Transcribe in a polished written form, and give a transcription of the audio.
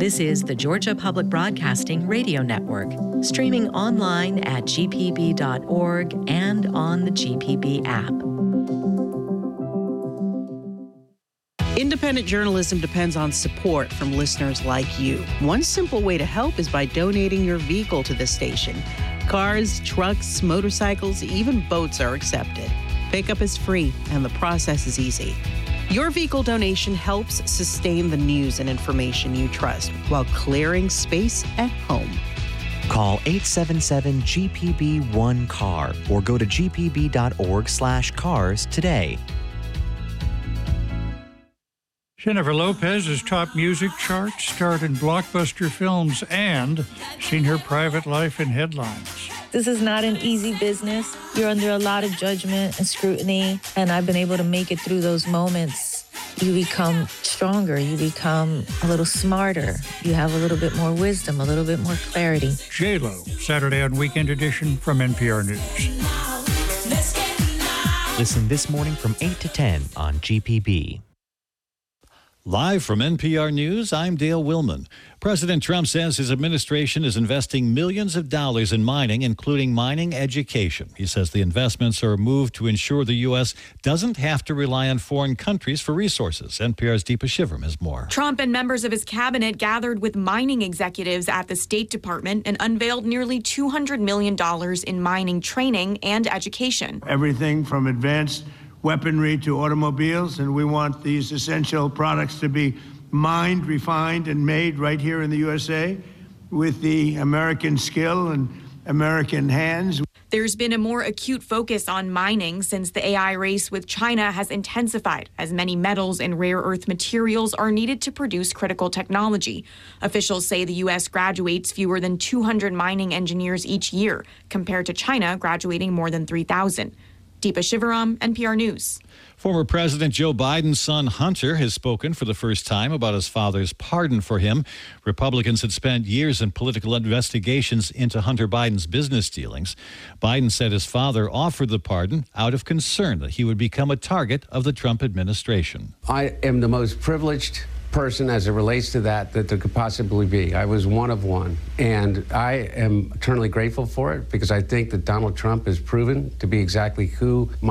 This is the Georgia Public Broadcasting Radio Network, streaming online at gpb.org and on the GPB app. Independent journalism depends on support from listeners like you. One simple way to help is by donating your vehicle to the station. Cars, trucks, motorcycles, even boats are accepted. Pickup is free, and the process is easy. Your vehicle donation helps sustain the news and information you trust while clearing space at home. Call 877-GPB-1-CAR or go to gpb.org/cars today. Jennifer Lopez has topped music charts, starred in blockbuster films, and seen her private life in headlines. This is not an easy business. You're under a lot of judgment and scrutiny, and I've been able to make it through those moments. You become stronger. You become a little smarter. You have a little bit more wisdom, a little bit more clarity. J-Lo, Saturday on Weekend Edition from NPR News. Listen this morning from 8 to 10 on GPB. Live from NPR News, I'm Dale Willman. President Trump says his administration is investing millions of dollars in mining, including mining education. He says the investments are a move to ensure the U.S. doesn't have to rely on foreign countries for resources. NPR's Deepa Shivam has more. Trump and members of his cabinet gathered with mining executives at the State Department and unveiled nearly $200 million in mining training and education. Everything from advanced weaponry to automobiles, and we want these essential products to be mined, refined, and made right here in the USA with the American skill and American hands. There's been a more acute focus on mining since the AI race with China has intensified, as many metals and rare earth materials are needed to produce critical technology. Officials say the U.S. graduates fewer than 200 mining engineers each year, compared to China graduating more than 3,000. Deepa Shivaram, NPR News. Former President Joe Biden's son, Hunter, has spoken for the first time about his father's pardon for him. Republicans had spent years in political investigations into Hunter Biden's business dealings. Biden said his father offered the pardon out of concern that he would become a target of the Trump administration. I am the most privileged person as it relates to that there could possibly be. I was one of one, and I am eternally grateful for it because I think that Donald Trump has proven to be exactly who my